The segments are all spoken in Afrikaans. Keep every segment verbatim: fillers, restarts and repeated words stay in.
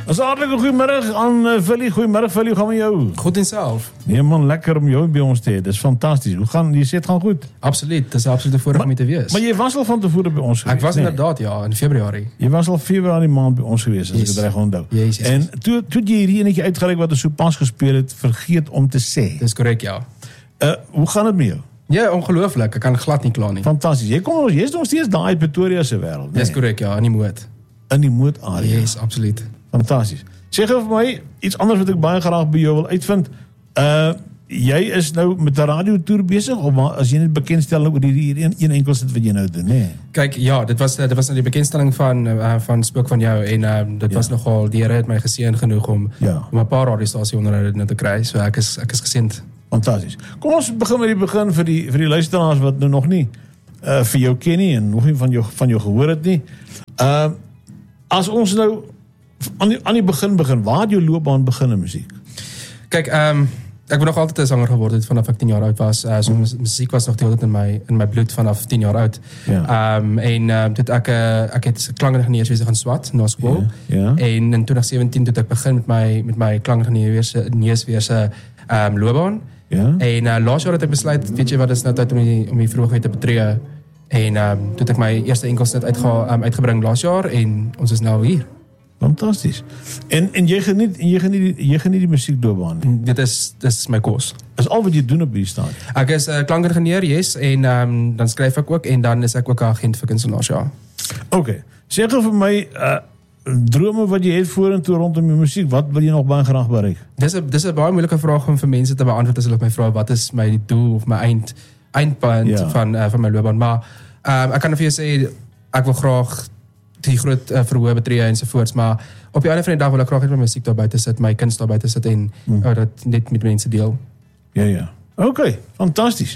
Ons hartlike goeiemiddag aan uh, Willie. Goeiemiddag Willie, hoe gaan met jou? Goed en self. Nee man, lekker om jou by ons te hê. Dis fantasties. Hoe gaan, jy sê het gaan goed? Absoluut, dis absoluut 'n voorreg om hier te wees. Maar jy was al van tevore by ons gewees. Ek was nee. inderdaad, ja, in Februarie. Jy was al Februarie maand by ons gewees, as yes. ek dit reg onthou. Yes, yes, en yes. toe, toe jy hierdie enetjie uitgereik wat ons so pas gespeel het, vergeet om te sê. Dis korrek, ja. Uh, hoe gaan dit met jou? Ja, ongelooflik. Ek kan glad nie kla nie. Fantasties. Jy kom ons, jy is nog steeds daai uit Pretoria se wêreld, nee? Dis korrek, ja, in die moed. In die moedarea. Yes, absoluut. Fantasties. Sê gou vir my iets anders wat ek baie graag by jou wil uitvind. Uh jy is nou met 'n radiotoer besig of as jy net bekendstel oor hierdie een, een enkel sit wat jy nou doen, né? Nee? Kyk, ja, dit was dit was nou die bekendstelling van uh, van Spook van jou en um, dit ja. was nogal die Here het my geseën genoeg om ja. om 'n paar radiostasie onderhoude nou te kry. So ek is ek is geseënd. Fantasties. Kom ons begin met die begin vir die vir die luisteraars wat nou nog nie uh vir jou ken nie en nog nie van jou van jou gehoor het nie. Uh as ons nou aan die, aan die begin begin, waar het jou loopbaan begin in musiek? Kyk, ehm um, ek ben nog altyd 'n sanger geword het vanaf ek tien jaar oud was. Uh, so mm. musiek was nog die hele tyd in my in my bloed vanaf tien jaar oud. Ehm ja. um, en um, toe ek uh, ek het klankingenieurswese gaan swat na skool. Ja. Ja. En in twintig sewentien toe ek begin met my met my klankingenieurswese ehm um, loopbaan. Ja. En uh, laas jaar het ek besluit, weet jy wat, is nou tyd om die om die vroegheid te betree. En ehm um, toe het ek my eerste enkelsnit uitge um, uitgebring laas jaar en ons is nou hier. Fantasties. En en jy geniet en jy geniet jy geniet die musiekloopbaan nie. Dit is dit is my kos. Is al wat jy doen op die stadium. Ek is 'n uh, klankingenieur, yes, en um, dan skryf ek ook en dan is ek ook 'n agent vir kunstenaars, ja. OK. Sê gou vir my uh drome wat jy het vorentoe rondom die musiek, wat wil jy nog baie graag bereik? Dis 'n dis 'n baie moeilike vraag om vir mense te beantwoord as hulle my vra wat is my doel of my eind eindpunt ja. van uh, van my loopbaan, maar um, ek kan vir jou sê ek wil graag die groot uh, verhoë betree ensovoorts, maar op die einde van die dag wil ek graag net my musiek daar buite sit, my kuns daar buite sit en hmm. uh, dit net met mense deel. Ja, ja. OK, fantasties.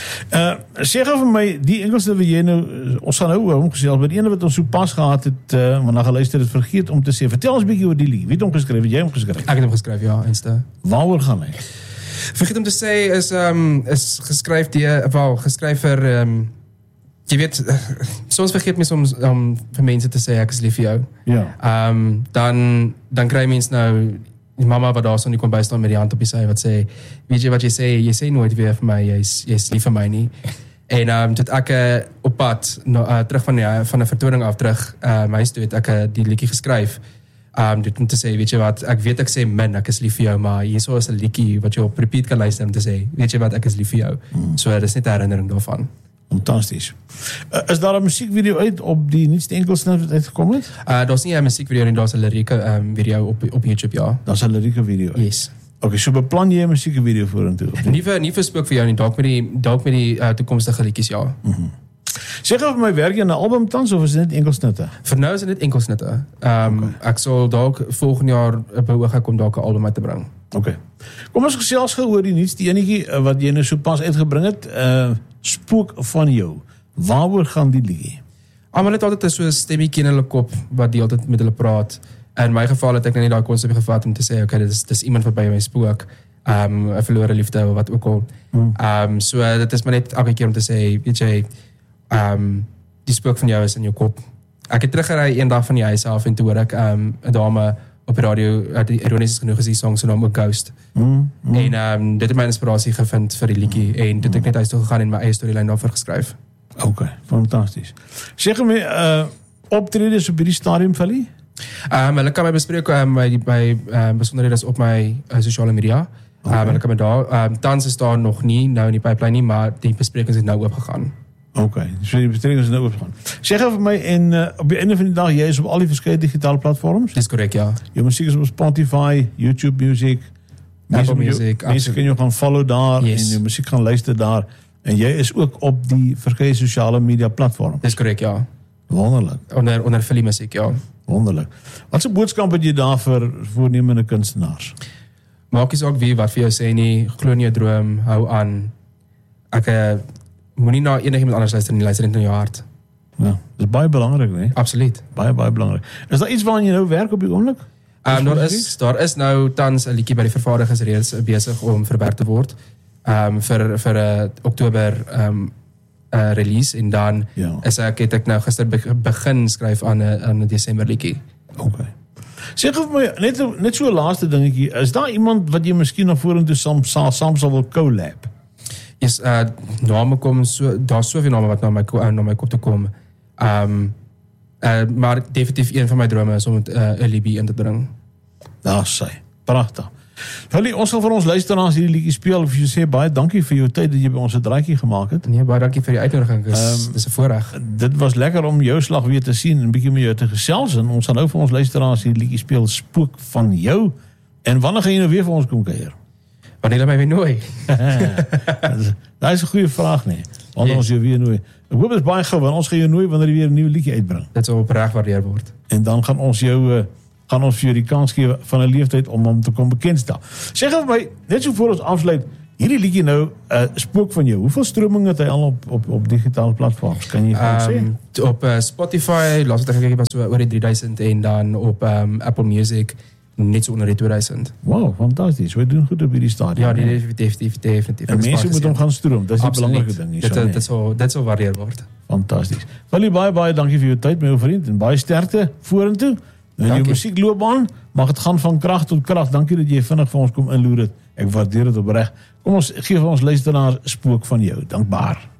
Uh sê gou vir my die Engelse wat jy nou ons gaan nou oor hom gesels, maar die ene wat ons so pas gehad het, uh, want dan geluister het vergeet om te sê. Vertel ons 'n bietjie oor die lied. Wie het hom geskryf? Het jy hom geskryf? Ek het hom geskryf, ja, eenste. Waaroor gaan hy? Vergeet om te sê is um is geskryf deur wel geskryf vir um jy weet, soms vergeet mens om um, vir mense te sê ek is lief vir jou. Ja. Um, dan dan kry mens nou die mamma wat daar so nie kon bystaan met die hand op die sy wat sê, weet jy wat jy sê, jy sê nooit weer vir my, jy's jy's lief vir my nie. En um, toe ek uh, op pad no, uh, terug van die, van 'n vertoning af terug uh, my huis toe het ek uh, die liedjie geskryf. Um, dit om te sê, weet jy wat, ek weet ek sê min, ek is lief vir jou, maar hier so is 'n liedjie wat jy op repeat kan luister om te sê, weet jy wat, ek is lief vir jou. Hmm. So dit is net 'n herinnering daarvan. Fantasties. Uh, is daar 'n musiekvideo uit op die nuutste enkelsnit wat uitgekom het? Uh, daar's nie 'n musiekvideo nie, daar's 'n lirieke um, video op op YouTube, ja. Daar's 'n lirieke video. Yes. Okay, so beplan jy 'n musiekvideo vorentoe? Nie vir nie vir Spook vir jou nie, dalk met die dalk met die uh, toekomstige liedjies, ja. Mhm. Sê gou vir my, werk jy aan 'n album tans of is dit net enkelsnitte? Vir nou is dit net enkelsnitte. Ehm um, okay. Ek sal dalk volgende jaar beoog ek om dalk 'n album uit te bring. Okay. Kom ons gesels gou oor die nuutste enetjie wat jy nou so pas uitgebring het, uh Spook van jou. Waaroor gaan die liedjie? Almal het altyd so 'n stemmetjie in hulle kop wat die hele tyd met hulle praat. In my geval het ek nou net daai konsep gevat om te sê, okay, dis dis iemand wat by my spook, ehm um, 'n verlore liefde of wat ook al. Ehm hmm. um, so uh, dit is maar net elke keer om te sê, weet jy, ehm um, die spook van jou is in jou kop. Ek het teruggery eendag van die huis af en toe hoor ek ehm um, 'n dame op die radio, ironies genoeg is die song se naam ook Ghost. Mm, mm. En um, dit het my inspirasie gevind vir die liedjie mm, en toe het ek net huis toe gegaan en my eie storielyn daarvoor geskryf. Okay, fantasties. Sê gou my uh optredes op hierdie stadium vir hulle? Um, hulle kan my bespreek um, by by um, besonderhede op my uh, sosiale media. Okay. Um, hulle kan my daar um, tans is daar nog nie nou in die pipeline nie, maar die besprekings het nou oopgegaan. Okay, so die besprekings is nou oopgegaan. Sê gou vir my en uh, op die einde van die dag jy is op al die verskeie digitale platforms? Dis korrek, ja. Jou musiek is op Spotify, YouTube Music, Apple Music. Mense kan jou gaan follow daar yes. en jou musiek gaan luister daar en jy is ook op die verskeie sosiale media platforms. Dis korrek, ja. Wonderlik. Onder onder Philly musiek, ja. Wonderlik. Wat 'n boodskap het jy daar vir voornemende kunstenaars? Maak nie saak wie wat vir jou sê nie, glo in jou droom, hou aan. Ek uh, moenie na enigiemand anders luister nie, luister net na jou hart. Ja, dis baie belangrik, né? Absoluut. Baie baie belangrik. Is daar iets waaraan jy nou werk op die oomblik? Um, daar is daar is nou tans 'n liedjie by die vervaardigers reeds besig om verwerk te word. Um vir vir 'n uh, Oktober um uh, release en dan ja. is ek het ek nou gister be, begin skryf aan 'n aan 'n Desember liedjie. Okay. Sê vir my, net, net so 'n laaste dingetjie, is daar iemand wat jy miskien na vorentoe saam, saam, saam sal wil collab? Yes, uh, name kom so, daar's soveel name wat na my, uh, na my kop te kom. Um, uh, maar definitief een van my drome is om 'n uh, Libby in te bring. Daar sy, pragtig. Willie, ons sal vir ons luisteraars hierdie liedjie speel, of jy sê baie dankie vir jou tyd dat jy by ons 'n draaitjie gemaak het. Nee, baie dankie vir die uitnodiging, dis, Um, dis 'n voorreg. Dit was lekker om jou slag weer te sien en 'n bietjie met jou te gesels, en ons gaan nou vir ons luisteraars hierdie liedjie speel, Spook van jou. En wanneer gaan jy nou weer vir ons kom kuier? Wanneer jy my weer nooi? Dit is 'n goeie vraag, nee. Wanneer Yes. ons jou weer nooi. Ek hoop dit is baie gou, want ons gaan jou nooi wanneer jy weer 'n nuwe liedjie uitbring. Dit sal opreg waardeer word. En dan gaan ons jou uh, gaan ons vir jou die kans gee van 'n leeftyd om hom te kom bekendstel. Sê gou vir my, net so voor ons afsluit, hierdie liedjie nou, uh, Spook van jou. Hoeveel stroming het hy al op op op digitale platforms? Kan jy vir ons sê? Um, op uh, Spotify, laatst wat ek gekyk het, was so oor die drie duisend, en dan op um, Apple Music net so onder die twee duisend. Wow, fantasties. Wij doen goed op hierdie stadium. Ja, die definitief, definitief, definitief. En mense moet hom gaan stroom. Dat is die Absoluut. belangrike ding. Dit, Hierso, dit, sal, dit sal waardeer word. Fantasties. Willie, baie baie dankie vir jou tyd, my ou vriend, en baie sterkte vorentoe. En jou Dankie. musiekloopbaan mag dit gaan van krag tot krag. Dankie dat jy vinnig vir ons kom inloer het. Ek waardeer dit opreg. Kom ons gee vir ons luisteraars Spook van jou. Dankbaar.